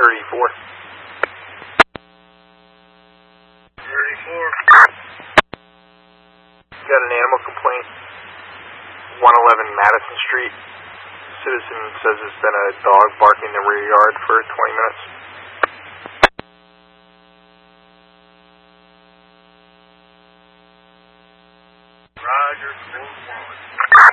34. 34. Got an animal complaint. 111 Madison Street. Citizen says there's been a dog barking in the rear yard for 20 minutes. Roger, 4-1.